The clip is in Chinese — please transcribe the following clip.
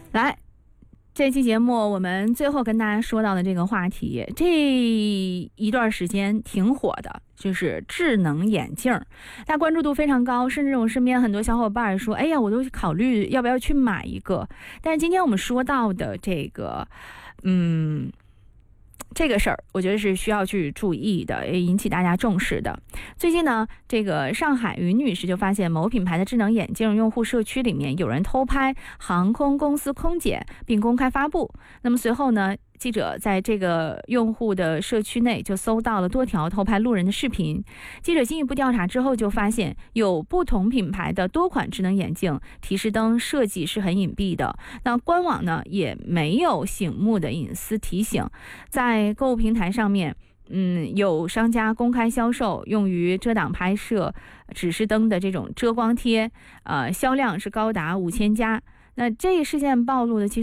来，这期节目我们最后跟大家说到的这个话题，这一段时间挺火的，就是智能眼镜，大家关注度非常高，甚至我身边很多小伙伴说，哎呀，我都考虑要不要去买一个。但是今天我们说到的这个，这个事儿我觉得是需要去注意的，也引起大家重视的。最近呢，这个上海云女士就发现某品牌的智能眼镜用户社区里面有人偷拍航空公司空姐，并公开发布。那么随后呢，记者在这个用户的社区内就搜到了多条偷拍路人的视频。记者进一步调查之后就发现，有不同品牌的多款智能眼镜提示灯设计是很隐蔽的，那官网呢也没有醒目的隐私提醒。在购物平台上面，有商家公开销售用于遮挡拍摄指示灯的这种遮光贴，销量是高达5000加。那这一事件暴露的其实